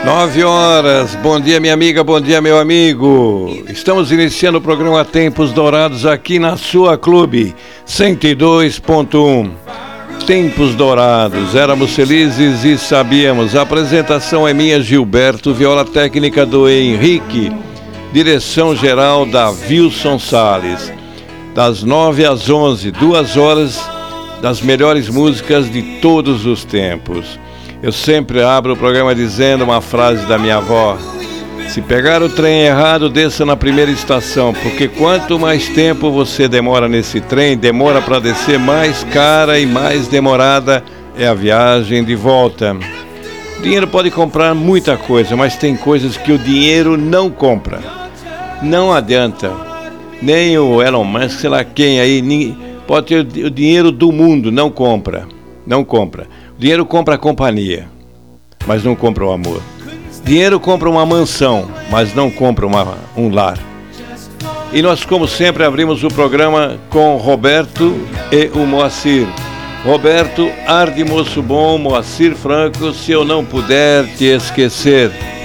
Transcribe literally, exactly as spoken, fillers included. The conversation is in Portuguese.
Nove horas, bom dia minha amiga, bom dia meu amigo. Estamos iniciando o programa Tempos Dourados aqui na sua Clube cento e dois ponto um. Tempos Dourados, éramos felizes e sabíamos. A apresentação é minha, Gilberto, viola técnica do Henrique, direção geral da Wilson Salles. Das nove às onze, duas horas das melhores músicas de todos os tempos. Eu sempre abro o programa dizendo uma frase da minha avó: se pegar o trem errado, desça na primeira estação, porque quanto mais tempo você demora nesse trem, demora para descer, mais cara e mais demorada é a viagem de volta. O dinheiro pode comprar muita coisa, mas tem coisas que o dinheiro não compra. Não adianta. Nem o Elon Musk, sei lá quem aí, pode ter o dinheiro do mundo, não compra. Não compra. O dinheiro compra a companhia, mas não compra o amor. Dinheiro compra uma mansão, mas não compra uma, um lar. E nós, como sempre, abrimos o programa com Roberto e o Moacir. Roberto, ar de moço bom, Moacir Franco, se eu não puder te esquecer.